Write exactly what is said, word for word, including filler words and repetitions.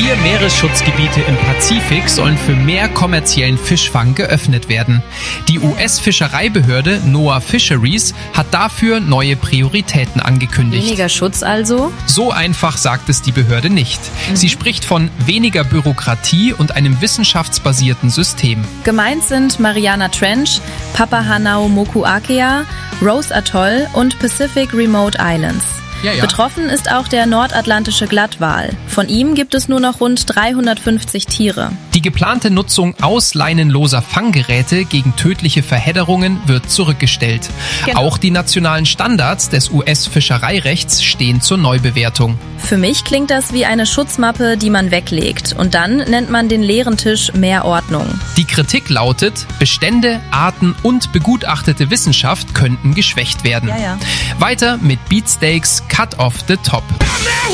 Vier Meeresschutzgebiete im Pazifik sollen für mehr kommerziellen Fischfang geöffnet werden. Die U S-Fischereibehörde NOAA Fisheries hat dafür neue Prioritäten angekündigt. Weniger Schutz also? So einfach sagt es die Behörde nicht. Mhm. Sie spricht von weniger Bürokratie und einem wissenschaftsbasierten System. Gemeint sind Mariana Trench, Papahanaumokuakea, Rose Atoll und Pacific Remote Islands. Ja, ja. Betroffen ist auch der nordatlantische Glattwal. Von ihm gibt es nur noch rund dreihundertfünfzig Tiere. Die geplante Nutzung ausleinenloser Fanggeräte gegen tödliche Verhedderungen wird zurückgestellt. Genau. Auch die nationalen Standards des U S-Fischereirechts stehen zur Neubewertung. Für mich klingt das wie eine Schutzmappe, die man weglegt. Und dann nennt man den leeren Tisch mehr Ordnung. Die Kritik lautet, Bestände, Arten und begutachtete Wissenschaft könnten geschwächt werden. Ja, ja. Weiter mit Beatsteaks Cut off the Top.